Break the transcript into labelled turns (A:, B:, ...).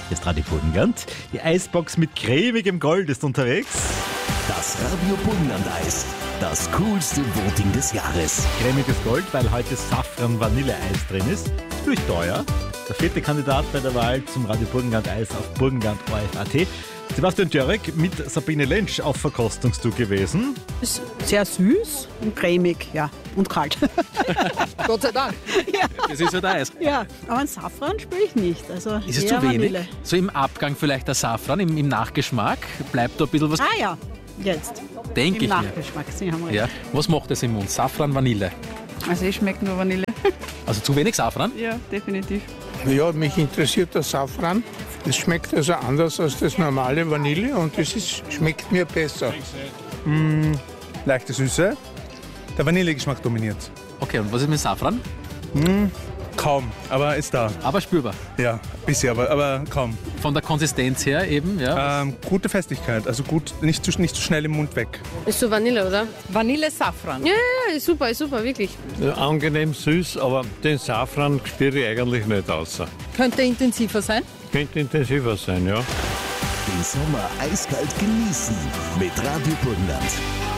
A: Hier ist Radio Burgenland. Die Eisbox mit cremigem Gold ist unterwegs.
B: Das Radio Burgenland-Eis. Das coolste Voting des Jahres.
A: Cremiges Gold, weil heute Safran-Vanille-Eis drin ist. Durch teuer. Der 4. Kandidat bei der Wahl zum Radio Burgenland-Eis auf burgenland.at. Sebastian Dörek mit Sabine Lentsch auf Verkostungstour gewesen.
C: Ist sehr süß und cremig, ja, und kalt.
D: Gott sei Dank.
C: Ja.
E: Das ist halt Eis.
C: Ja, aber ein Safran spüre ich nicht. Also
E: Ist es
C: eher
E: zu wenig?
C: Vanille.
E: So im Abgang vielleicht der Safran, im Nachgeschmack? Bleibt da ein bisschen was?
C: Ah ja, jetzt.
E: Denke
C: Im
E: ich mir.
C: Nachgeschmack. Sie haben recht.
E: Ja. Was macht das im Mund? Safran, Vanille?
D: Also ich schmecke nur Vanille.
E: Also zu wenig Safran?
D: Ja, definitiv.
F: Ja, mich interessiert der Safran. Das schmeckt also anders als das normale Vanille und schmeckt mir besser.
G: Leichte Süße. Der Vanillegeschmack dominiert.
E: Okay, und was ist mit Safran?
G: Kaum, aber ist da.
E: Aber spürbar.
G: Ja, bisschen, aber kaum.
E: Von der Konsistenz her eben, ja.
G: Gute Festigkeit, also gut, nicht zu schnell im Mund weg.
H: Ist so Vanille, oder?
D: Vanille-Safran.
H: Ja, ist super, wirklich.
I: Angenehm süß, aber den Safran spüre ich eigentlich nicht außer.
D: Könnte intensiver sein.
I: Könnte intensiver sein, ja.
B: Den Sommer eiskalt genießen mit Radio Burgenland.